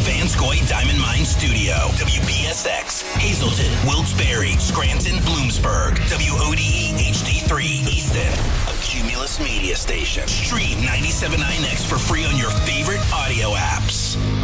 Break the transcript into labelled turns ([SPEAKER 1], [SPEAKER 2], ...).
[SPEAKER 1] Vanscoy Diamond Mine Studio. WPSX, Hazleton, Wilkes-Barre, Scranton, Bloomsburg. WODE HD3, Easton. A Cumulus Media Station. Stream 97.9X for free on your favorite audio apps.